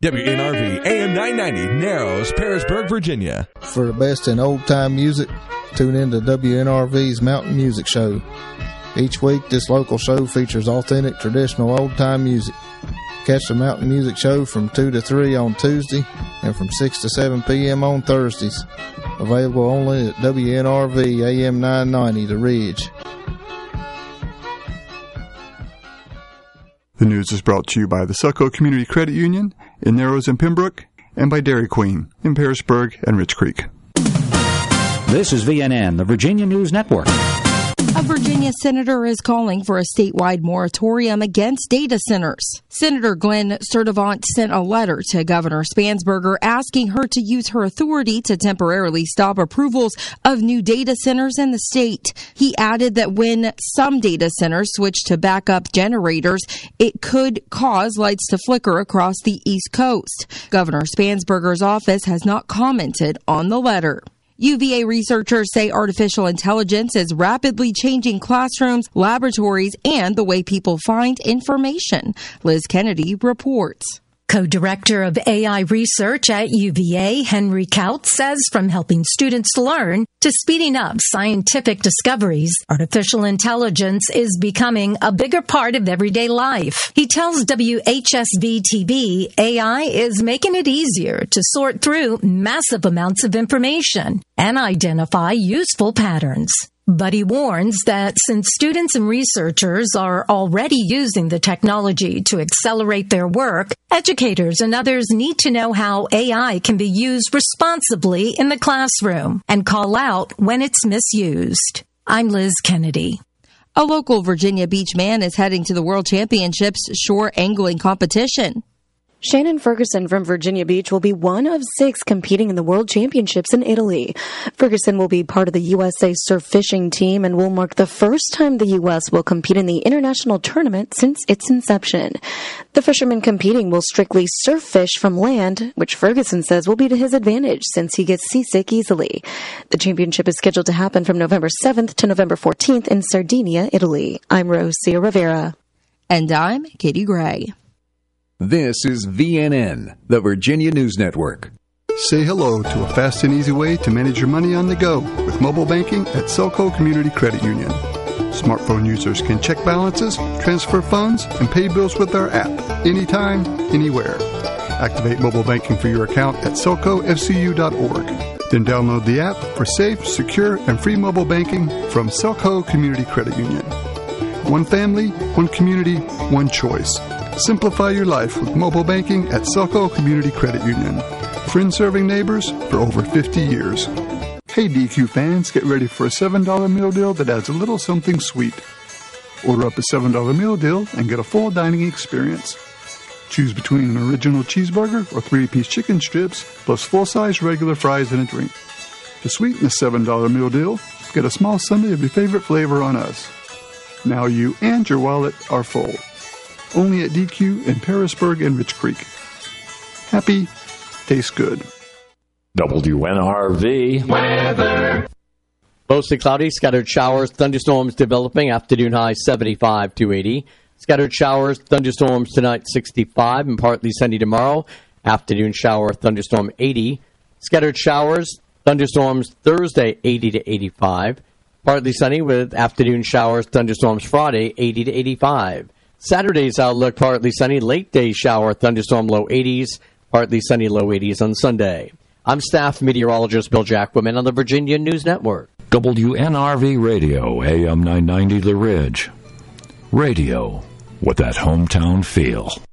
WNRV AM 990, Narrows, Parisburg, Virginia. For the best in old-time music, tune in to WNRV's Mountain Music Show. Each week, this local show features authentic, traditional old-time music. Catch the Mountain Music Show from 2 to 3 on Tuesday and from 6 to 7 p.m. on Thursdays. Available only at WNRV AM 990, The Ridge. The news is brought to you by the Selco Community Credit Union in Narrows and Pembroke, and by Dairy Queen in Parisburg and Rich Creek. This is VNN, the Virginia News Network. A Virginia senator is calling for a statewide moratorium against data centers. Senator Glenn Sturtevant sent a letter to Governor Spansberger asking her to use her authority to temporarily stop approvals of new data centers in the state. He added that when some data centers switch to backup generators, it could cause lights to flicker across the East Coast. Governor Spansberger's office has not commented on the letter. UVA researchers say artificial intelligence is rapidly changing classrooms, laboratories, and the way people find information. Liz Kennedy reports. Co-director of AI research at UVA, Henry Kaut, says from helping students learn to speeding up scientific discoveries, artificial intelligence is becoming a bigger part of everyday life. He tells WHSV-TV AI is making it easier to sort through massive amounts of information and identify useful patterns. But he warns that since students and researchers are already using the technology to accelerate their work, educators and others need to know how AI can be used responsibly in the classroom and call out when it's misused. I'm Liz Kennedy. A local Virginia Beach man is heading to the World Championships shore angling competition. Shannon Ferguson from Virginia Beach will be one of 6 competing in the World Championships in Italy. Ferguson will be part of the USA surf fishing team and will mark the first time the U.S. will compete in the international tournament since its inception. The fisherman competing will strictly surf fish from land, which Ferguson says will be to his advantage since he gets seasick easily. The championship is scheduled to happen from November 7th to November 14th in Sardinia, Italy. I'm Rosia Rivera. And I'm Katie Gray. This is VNN, the Virginia News Network. Say hello to a fast and easy way to manage your money on the go with mobile banking at Selco Community Credit Union. Smartphone users can check balances, transfer funds, and pay bills with our app anytime, anywhere. Activate mobile banking for your account at selcofcu.org. Then download the app for safe, secure, and free mobile banking from Selco Community Credit Union. One family, one community, one choice. Simplify your life with mobile banking at Selco Community Credit Union. Friends serving neighbors for over 50 years. Hey DQ fans, get ready for a $7 meal deal that adds a little something sweet. Order up a $7 meal deal and get a full dining experience. Choose between an original cheeseburger or 3-piece chicken strips plus full-size regular fries and a drink. To sweeten the $7 meal deal, get a small sundae of your favorite flavor on us. Now you and your wallet are full. Only at DQ in Parisburg and Rich Creek. Happy, tastes good. WNRV weather. Mostly cloudy, scattered showers, thunderstorms developing, afternoon high 75 to 80. Scattered showers, thunderstorms tonight 65 and partly sunny tomorrow. Afternoon shower, thunderstorm 80. Scattered showers, thunderstorms Thursday 80 to 85. Partly sunny with afternoon showers, thunderstorms Friday 80 to 85. Saturday's outlook, partly sunny, late day shower, thunderstorm low 80s, partly sunny low 80s on Sunday. I'm staff meteorologist Bill Jackwoman on the Virginia News Network. WNRV Radio, AM 990 The Ridge. Radio with that hometown feel.